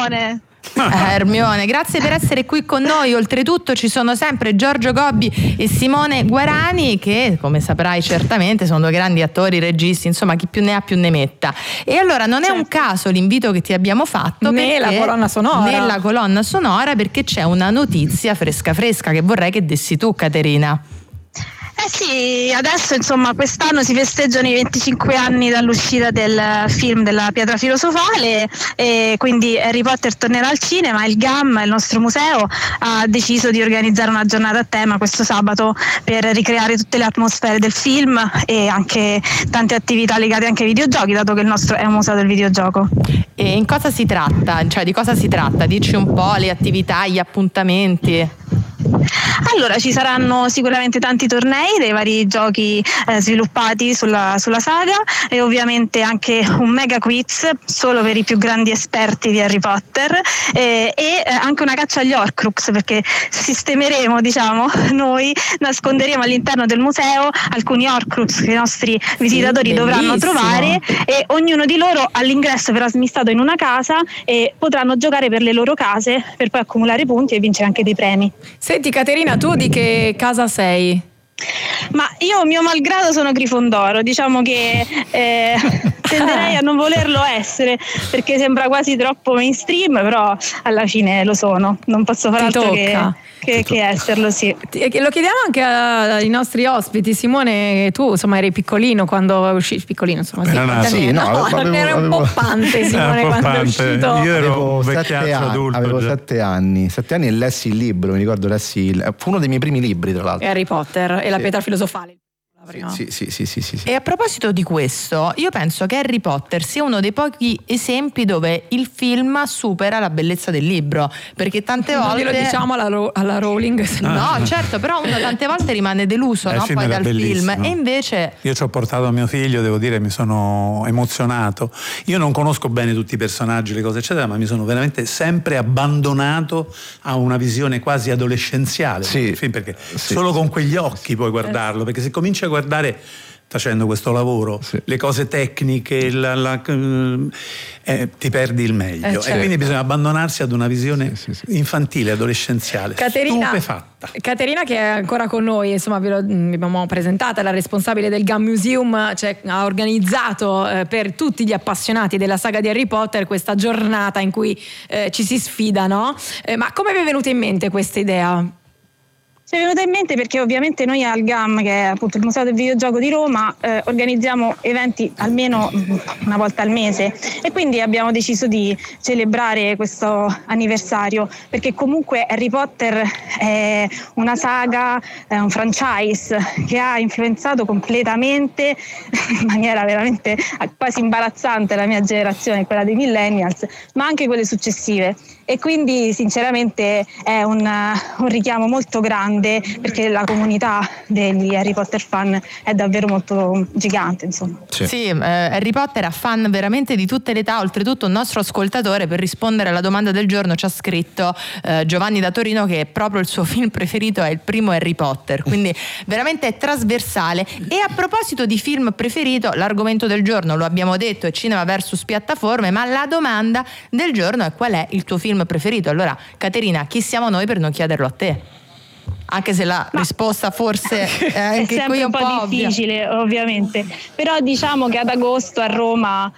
Ermione. Ermione, grazie per essere qui con noi. Oltretutto ci sono sempre Giorgio Gobbi e Simone Guarani, che come saprai certamente sono due grandi attori, registi, insomma chi più ne ha più ne metta. E allora non è un caso l'invito che ti abbiamo fatto nella colonna sonora, perché c'è una notizia fresca che vorrei che dessi tu, Caterina. Sì, adesso insomma quest'anno si festeggiano i 25 anni dall'uscita del film della pietra filosofale, e quindi Harry Potter tornerà al cinema. Il GAM, il nostro museo, ha deciso di organizzare una giornata a tema questo sabato per ricreare tutte le atmosfere del film e anche tante attività legate anche ai videogiochi, dato che il nostro è un museo del videogioco. E in cosa si tratta? Cioè di cosa si tratta? Dici un po' le attività, gli appuntamenti. Allora, ci saranno sicuramente tanti tornei dei vari giochi sviluppati sulla saga, e ovviamente anche un mega quiz solo per i più grandi esperti di Harry Potter, e anche una caccia agli Horcrux, perché sistemeremo, noi nasconderemo all'interno del museo alcuni Horcrux che i nostri visitatori dovranno trovare, e ognuno di loro all'ingresso verrà smistato in una casa e potranno giocare per le loro case per poi accumulare punti e vincere anche dei premi. Senti Caterina, tu di che casa sei? Ma io, mio malgrado, sono Grifondoro. Diciamo che tenderei a non volerlo essere, perché sembra quasi troppo mainstream, però alla fine lo sono. Non posso fare altro che esserlo, sì. Lo chiediamo anche ai nostri ospiti. Simone, tu insomma eri piccolino quando uscì, piccolino insomma, eri un po' pante, Simone, quando è uscito. Io ero adulto. Avevo 7 anni e lessi il libro, mi ricordo, fu uno dei miei primi libri, tra l'altro. Harry Potter e la pietra filosofale. Sì. E a proposito di questo, io penso che Harry Potter sia uno dei pochi esempi dove il film supera la bellezza del libro, perché tante volte lo diciamo alla Rowling. No, certo, però uno tante volte rimane deluso, no? Poi dal film. E invece io ci ho portato mio figlio, devo dire, mi sono emozionato. Io non conosco bene tutti i personaggi, le cose eccetera, ma mi sono veramente sempre abbandonato a una visione quasi adolescenziale del film, perché solo con quegli occhi puoi guardarlo, perché se cominci a guardare, facendo questo lavoro, le cose tecniche, ti perdi il meglio, e quindi bisogna abbandonarsi ad una visione infantile, adolescenziale, stupefatta. Caterina, che è ancora con noi, insomma vi abbiamo presentata, la responsabile del GAM Museum, ha organizzato per tutti gli appassionati della saga di Harry Potter questa giornata in cui ci si sfida, no? Ma come vi è venuta in mente questa idea? Ci è venuta in mente perché ovviamente noi al GAM, che è appunto il Museo del Videogioco di Roma, organizziamo eventi almeno una volta al mese, e quindi abbiamo deciso di celebrare questo anniversario, perché comunque Harry Potter è una saga, è un franchise che ha influenzato completamente, in maniera veramente quasi imbarazzante, la mia generazione, quella dei millennials, ma anche quelle successive, e quindi sinceramente è un richiamo molto grande, perché la comunità degli Harry Potter fan è davvero molto gigante, insomma. Sì, Harry Potter ha fan veramente di tutte le età. Oltretutto un nostro ascoltatore, per rispondere alla domanda del giorno, ci ha scritto, Giovanni da Torino, che proprio il suo film preferito è il primo Harry Potter, quindi veramente è trasversale. E a proposito di film preferito, l'argomento del giorno, lo abbiamo detto, è cinema versus piattaforme, ma la domanda del giorno è: qual è il tuo film preferito? Allora, Caterina, chi siamo noi per non chiederlo a te? Anche se la risposta forse è anche qui un po' difficile, ovviamente, però diciamo che ad agosto a Roma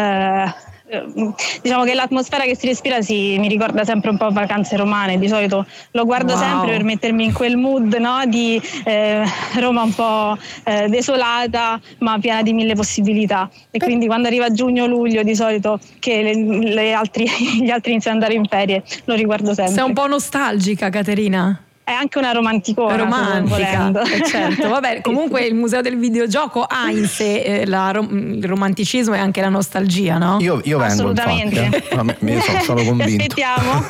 diciamo che l'atmosfera che si respira mi ricorda sempre un po' Vacanze romane. Di solito lo guardo sempre per mettermi in quel mood, no? Di Roma un po' desolata ma piena di mille possibilità, e quindi quando arriva giugno-luglio, di solito che gli altri iniziano ad andare in ferie, lo riguardo sempre. Sei un po' nostalgica, Caterina? È anche una romantica, certo. Vabbè, comunque il Museo del Videogioco ha in sé il romanticismo e anche la nostalgia, no? Io vengo, assolutamente. Io sono convinto. Aspettiamo.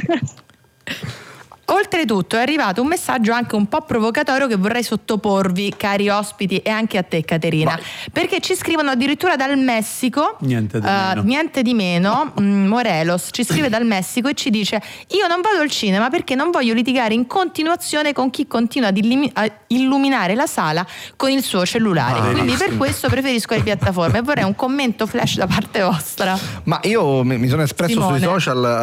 Oltretutto è arrivato un messaggio anche un po' provocatorio che vorrei sottoporvi, cari ospiti, e anche a te, Caterina, perché ci scrivono addirittura dal Messico, niente di meno, Morelos ci scrive dal Messico e ci dice: io non vado al cinema perché non voglio litigare in continuazione con chi continua a illuminare la sala con il suo cellulare, quindi per questo preferisco le piattaforme. Vorrei un commento flash da parte vostra. Ma io mi sono espresso sui social